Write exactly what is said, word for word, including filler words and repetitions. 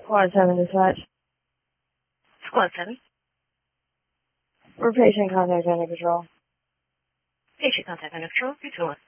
Squad seven dispatch. Squad seven. We're patient contact under control. Patient contact under control. three two one.